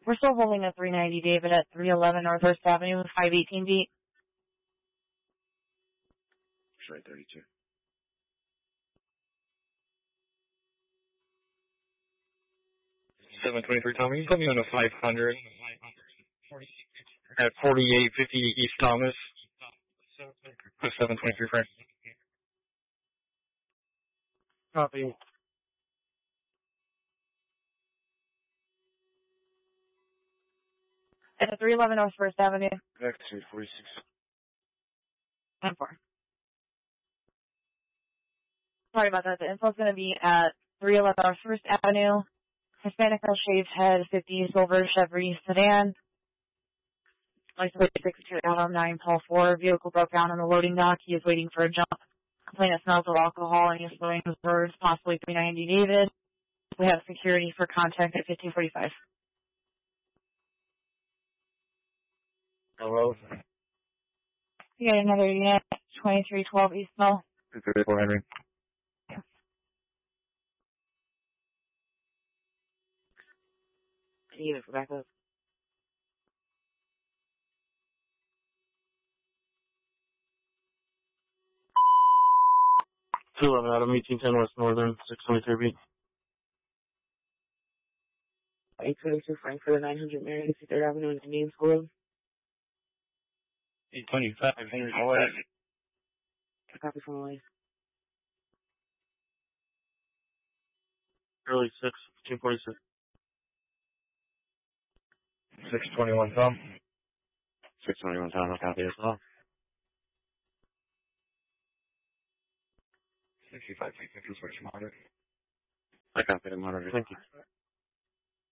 We're still holding a 390 David at 311 Northwest Avenue, 518 beat. X-ray 32. Tommy, you put me on a 500 at 4850 East Thomas. 723 Frank. Copy. At 311 North First Avenue. X-ray 46. 10-4. Sorry about that. The info's going to be at 311 North First Avenue. Hispanic male, shaved head, 50 silver Chevy sedan. License plate 62 LM9 Paul 4. Vehicle broke down on the loading dock. He is waiting for a jump. Complainant smells of alcohol and he is slowing his words, possibly 390 David. We have security for contact at 1545. Hello? We got another unit, 2312 East Mill. 234 Henry. Unit for backup. Adam, 1810 West Northern, 623 beat. 822 Frankfurt, 900 Mary, 3rd Avenue, and Indian School. 825 Henry Hallway. Copy from Hawaii. Early 6, 1546. 621 Tom. 621 Tom, I'll copy as well. 65 feet, switch monitor. I copied the monitor. Thank you.